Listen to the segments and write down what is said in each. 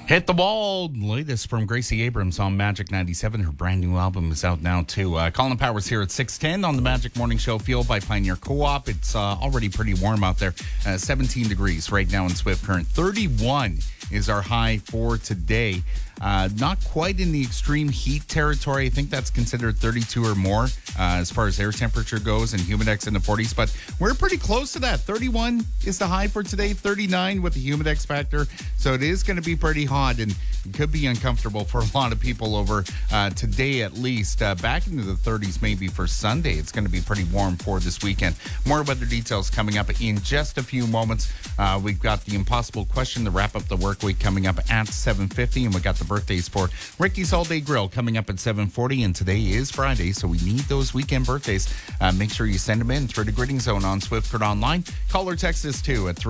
Hit the Wall, latest from Gracie Abrams on Magic 97. Her brand new album is out now, too. Colin Powers here at 6:10 on the Magic Morning Show, fueled by Pioneer Co-op. It's already pretty warm out there. 17 degrees right now in Swift Current. 31 is our high for today. Not quite in the extreme heat territory. I think that's considered 32 or more as far as air temperature goes, and humidex in the 40s. But we're pretty close to that. 31 is the high for today, 39 with the humidex factor. So it is going to be pretty hot, and it could be uncomfortable for a lot of people over today at least. Back into the 30s maybe for Sunday. It's going to be pretty warm for this weekend. More weather details coming up in just a few moments. We've got the impossible question to wrap up the work week coming up at 7:50, and we got the birthdays for Ricky's All Day Grill coming up at 7:40, and today is Friday, so we need those weekend birthdays. Make sure you send them in through the Gridding Zone on Swiftcurrent Online. Call or text us too at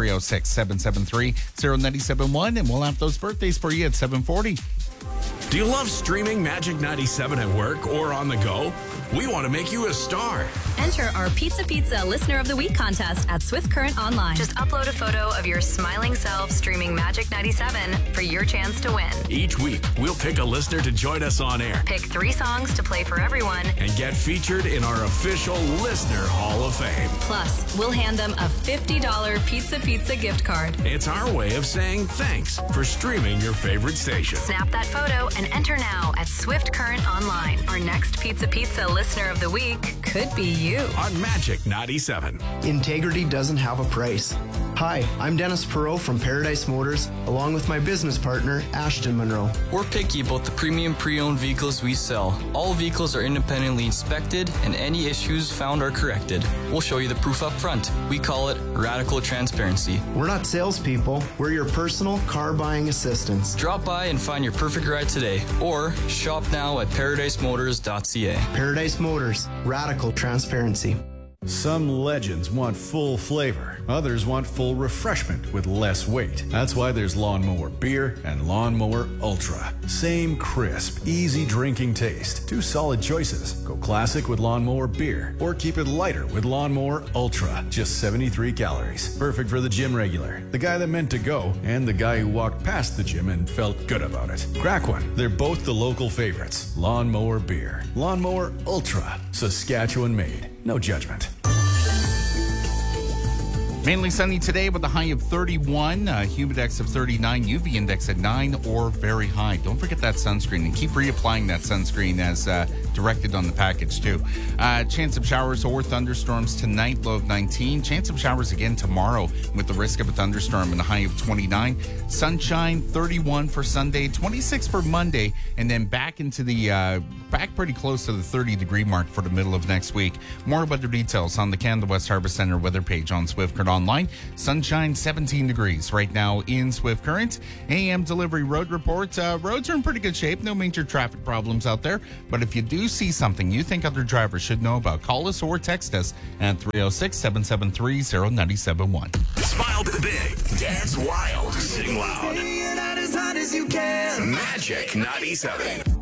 306-773-0971, and we'll have those birthdays for you at 7:40. Do you love streaming Magic 97 at work or on the go? We want to make you a star. Enter our Pizza Listener of the Week contest at Swiftcurrent Online. Just upload a photo of your smiling self streaming Magic 97 for your chance to win. Each week, we'll pick a listener to join us on air. Pick 3 songs to play for everyone. And get featured in our official Listener Hall of Fame. Plus, we'll hand them a $50 Pizza gift card. It's our way of saying thanks for streaming your favorite station. Snap that photo and enter now at Swiftcurrent Online. Our next Pizza Listener of the Week could be you. On Magic 97. Integrity doesn't have a price. Hi, I'm Dennis Perot from Paradise Motors, along with my business partner, Ashton Monroe. We're picky about the premium pre-owned vehicles we sell. All vehicles are independently inspected, and any issues found are corrected. We'll show you the proof up front. We call it radical transparency. We're not salespeople. We're your personal car buying assistants. Drop by and find your perfect ride today, or shop now at ParadiseMotors.ca. Paradise Motors, radical transparency. Some legends want full flavor. Others want full refreshment with less weight. That's why there's Lawnmower Beer and Lawnmower Ultra. Same crisp, easy drinking taste. 2 solid choices. Go classic with Lawnmower Beer, or keep it lighter with Lawnmower Ultra. Just 73 calories. Perfect for the gym regular, the guy that meant to go, and the guy who walked past the gym and felt good about it. Crack one. They're both the local favorites. Lawnmower Beer. Lawnmower Ultra. Saskatchewan made. No judgment. Mainly sunny today with a high of 31, humidex of 39, UV index at 9 or very high. Don't forget that sunscreen, and keep reapplying that sunscreen as directed on the package too. Chance of showers or thunderstorms tonight, low of 19. Chance of showers again tomorrow with the risk of a thunderstorm and a high of 29. Sunshine 31 for Sunday, 26 for Monday, and then back into the back pretty close to the 30-degree mark for the middle of next week. More weather details on the Canada West Harbour Centre weather page on Swiftcurrent Online. Sunshine 17 degrees right now in Swift Current. AM delivery road report. Roads are in pretty good shape. No major traffic problems out there. But if you do see something you think other drivers should know about, call us or text us at 306-773-0971. Smile big, dance wild, sing loud. Magic 97.